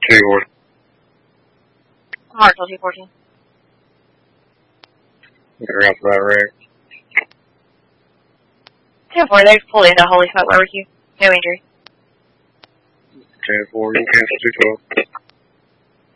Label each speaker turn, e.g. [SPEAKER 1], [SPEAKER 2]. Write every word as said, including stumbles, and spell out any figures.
[SPEAKER 1] two forty.
[SPEAKER 2] Marshall, two fourteen.
[SPEAKER 1] You're out about right.
[SPEAKER 2] ten four, they've pulled into Holy Smoke Barbecue. No injury.
[SPEAKER 1] ten four, you cancel two twelve.